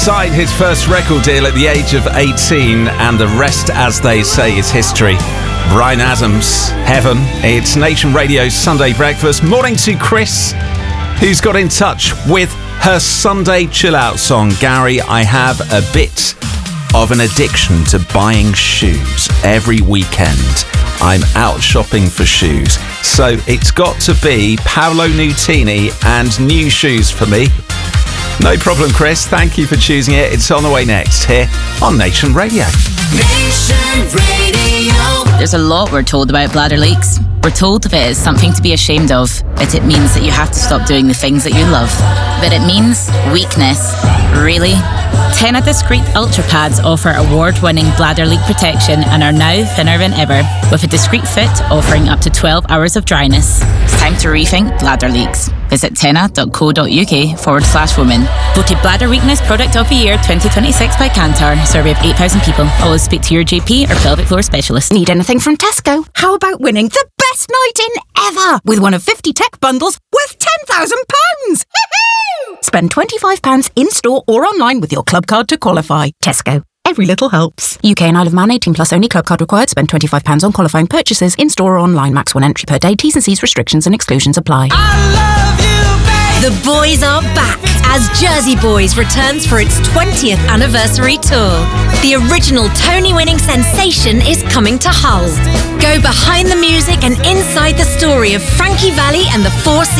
Signed his first record deal at the age of 18, and the rest, as they say, is history. Bryan Adams, Heaven. It's Nation Radio's Sunday Breakfast. Morning to Chris, who's got in touch with her Sunday chill-out song. Gary, I have a bit of an addiction to buying shoes. Every weekend, I'm out shopping for shoes. So it's got to be Paolo Nutini and new shoes for me. No problem, Chris. Thank you for choosing it. It's on the way next here on Nation Radio. Nation Radio. There's a lot we're told about bladder leaks. We're told if it is something to be ashamed of, but it means that you have to stop doing the things that you love. But it means weakness. Really? Tena Discreet Ultra Pads offer award-winning bladder leak protection and are now thinner than ever, with a discreet fit offering up to 12 hours of dryness. It's time to rethink bladder leaks. Visit tena.co.uk/women. Voted Bladder Weakness Product of the Year 2026 by Kantar. Survey of 8,000 people. Always speak to your GP or pelvic floor specialist. Need anything from Tesco? How about winning the best night in ever with one of 50 tech bundles worth £10,000? Spend £25 in-store or online with your club card to qualify. Tesco. Every little helps. UK and Isle of Man 18 plus only. Club card required. Spend £25 on qualifying purchases in-store or online. Max 1 entry per day. T's and C's restrictions and exclusions apply. The boys are back as Jersey Boys returns for its 20th anniversary tour. The original Tony-winning sensation is coming to Hull. Go behind the music and inside the story of Frankie Valli and the Four Seasons.